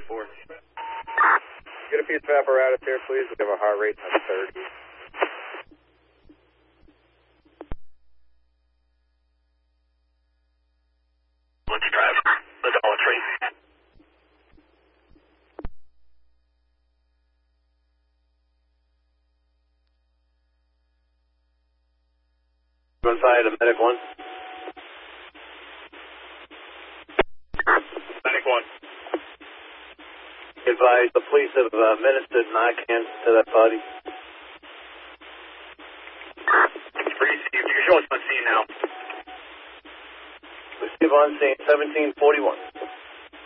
4. Get a piece of apparatus here, please. We have a heart rate of 30. Let's drive the Dollar Tree. Go inside a medic 1. Medic 1. Advise the police have administered Narcan to that body. Receive. You show us on scene now. Receive on scene 1741.